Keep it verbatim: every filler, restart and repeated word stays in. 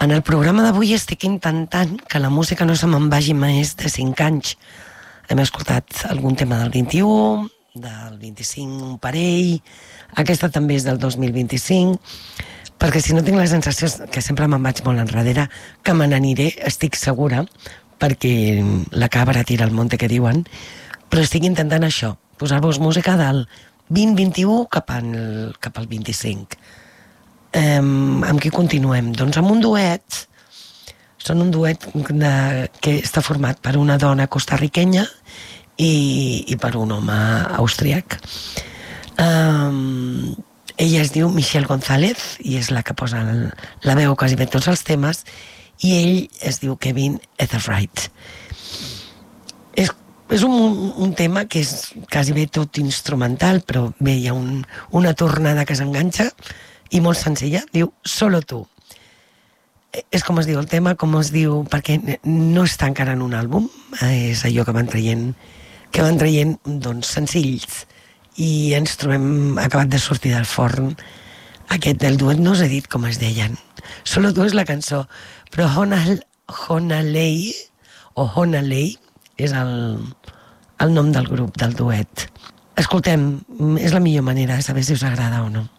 En el programa d'avui estic intentant que la música no se me'n vagi més de cinc anys. Hem escoltat algun tema del vint-i-u, del vint-i-cinc un parell, aquesta també és del dos mil vint-i-cinc, perquè si no tinc la sensació que sempre me'n vaig molt enrere, que me n'aniré, estic segura, perquè la cabra tira al monte que diuen, però estic intentant això, posar-vos música del vint vint-i-u cap al, cap al vint-i-cinc. Um, amb qui continuem? Doncs amb un duet. Són un duet de, que està format per una dona costarriquenya i, i per un home austríac. Um, ella es diu Michelle González i és la que posa el, la veu quasi bé tots els temes, i ell es diu Kevin Etheridge. És, és un, un tema que és quasi bé tot instrumental, però bé, hi ha un, una tornada que s'enganxa i molt senzilla, diu Solo tu. És com es diu el tema, com es diu, perquè no està encara en un àlbum, és allò que van traient, que van traient, doncs, senzills, i ens trobem acabat de sortir del forn. Aquest del duet no us he dit com es deien. Solo tu és la cançó, però Honal, Honalei, o Honalei, és el, el nom del grup, del duet. Escoltem, és la millor manera de saber si us agrada o no.